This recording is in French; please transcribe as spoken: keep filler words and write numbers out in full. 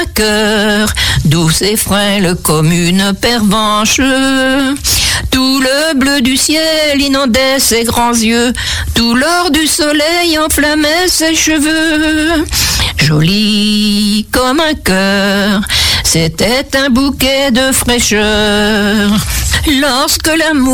Cœur, douce et frêle comme une pervenche. Tout le bleu du ciel inondait ses grands yeux, tout l'or du soleil enflammait ses cheveux. Joli comme un cœur, c'était un bouquet de fraîcheur. Lorsque l'amour